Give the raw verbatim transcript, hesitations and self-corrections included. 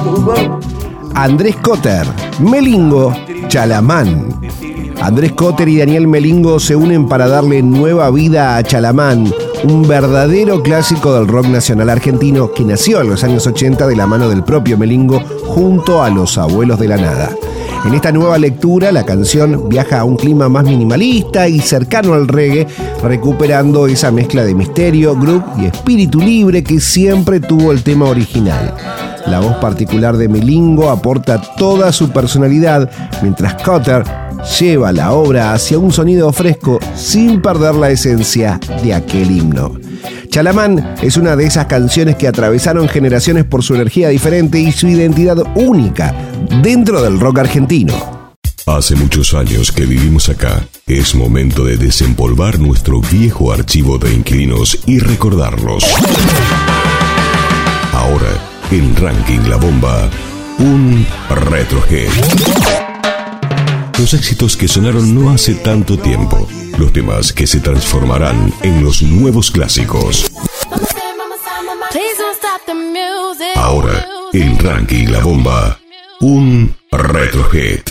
Andrés Cotter, Melingo, Chalamán. Andrés Cotter y Daniel Melingo se unen para darle nueva vida a Chalamán, un verdadero clásico del rock nacional argentino que nació en los años ochenta de la mano del propio Melingo junto a Los Abuelos de la Nada. En esta nueva lectura, la canción viaja a un clima más minimalista y cercano al reggae, recuperando esa mezcla de misterio, groove y espíritu libre que siempre tuvo el tema original. La voz particular de Melingo aporta toda su personalidad, mientras Cotter lleva la obra hacia un sonido fresco sin perder la esencia de aquel himno. Chalamán es una de esas canciones que atravesaron generaciones por su energía diferente y su identidad única dentro del rock argentino. Hace muchos años que vivimos acá. Es momento de desempolvar nuestro viejo archivo de inquilinos y recordarlos. Ahora, en Ranking La Bomba, un retrohead. Los éxitos que sonaron no hace tanto tiempo. Los temas que se transformarán en los nuevos clásicos. Ahora, en Ranking La Bomba, un retrohead.